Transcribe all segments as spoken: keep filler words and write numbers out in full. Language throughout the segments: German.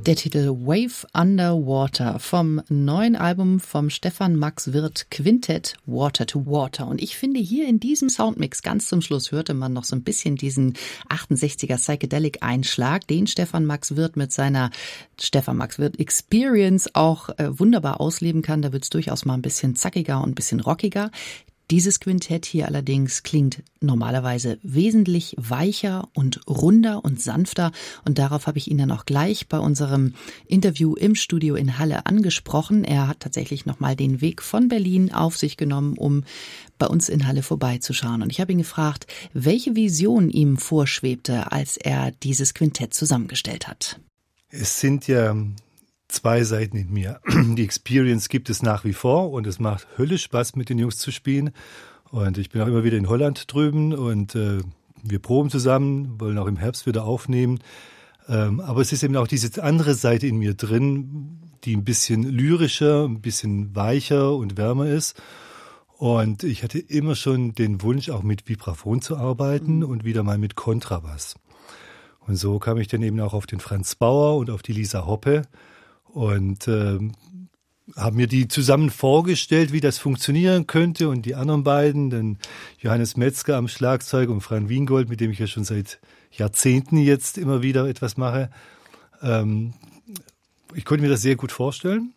Der Titel Wave Underwater vom neuen Album vom Stefan Max Wirth Quintett Water to Water. Und ich finde, hier in diesem Soundmix ganz zum Schluss hörte man noch so ein bisschen diesen achtundsechziger Psychedelic-Einschlag, den Stefan Max Wirth mit seiner Stefan Max Wirth Experience auch äh, wunderbar ausleben kann. Da wird es durchaus mal ein bisschen zackiger und ein bisschen rockiger. Dieses Quintett hier allerdings klingt normalerweise wesentlich weicher und runder und sanfter. Und darauf habe ich ihn dann auch gleich bei unserem Interview im Studio in Halle angesprochen. Er hat tatsächlich nochmal den Weg von Berlin auf sich genommen, um bei uns in Halle vorbeizuschauen. Und ich habe ihn gefragt, welche Vision ihm vorschwebte, als er dieses Quintett zusammengestellt hat. Es sind ja zwei Seiten in mir. Die Experience gibt es nach wie vor und es macht höllisch Spaß, mit den Jungs zu spielen. Und ich bin auch immer wieder in Holland drüben und äh, wir proben zusammen, wollen auch im Herbst wieder aufnehmen. Ähm, aber es ist eben auch diese andere Seite in mir drin, die ein bisschen lyrischer, ein bisschen weicher und wärmer ist. Und ich hatte immer schon den Wunsch, auch mit Vibraphon zu arbeiten mhm. und wieder mal mit Kontrabass. Und so kam ich dann eben auch auf den Franz Bauer und auf die Lisa Hoppe. Und äh, habe mir die zusammen vorgestellt, wie das funktionieren könnte. Und die anderen beiden, den Johannes Metzger am Schlagzeug und Fran Wiengold, mit dem ich ja schon seit Jahrzehnten jetzt immer wieder etwas mache. Ähm, ich konnte mir das sehr gut vorstellen.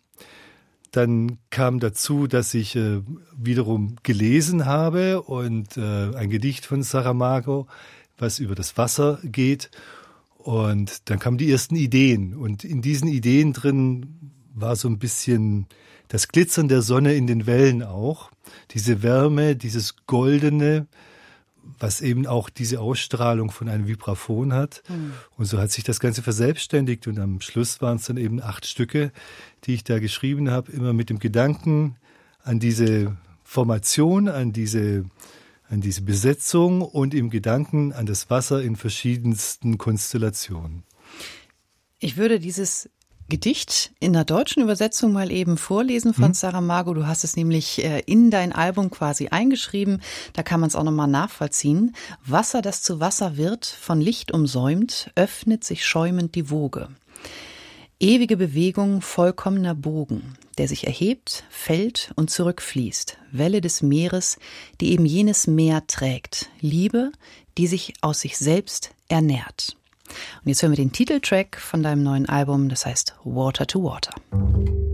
Dann kam dazu, dass ich äh, wiederum gelesen habe und äh, ein Gedicht von Saramago, was über das Wasser geht. Und dann kamen die ersten Ideen und in diesen Ideen drin war so ein bisschen das Glitzern der Sonne in den Wellen auch. Diese Wärme, dieses Goldene, was eben auch diese Ausstrahlung von einem Vibraphon hat. Mhm. Und so hat sich das Ganze verselbstständigt und am Schluss waren es dann eben acht Stücke, die ich da geschrieben habe, immer mit dem Gedanken an diese Formation, an diese an diese Besetzung und im Gedanken an das Wasser in verschiedensten Konstellationen. Ich würde dieses Gedicht in der deutschen Übersetzung mal eben vorlesen von hm? Saramago. Du hast es nämlich in dein Album quasi eingeschrieben. Da kann man es auch nochmal nachvollziehen. Wasser, das zu Wasser wird, von Licht umsäumt, öffnet sich schäumend die Woge. Ewige Bewegung, vollkommener Bogen, der sich erhebt, fällt und zurückfließt. Welle des Meeres, die eben jenes Meer trägt. Liebe, die sich aus sich selbst ernährt. Und jetzt hören wir den Titeltrack von deinem neuen Album, das heißt Water to Water.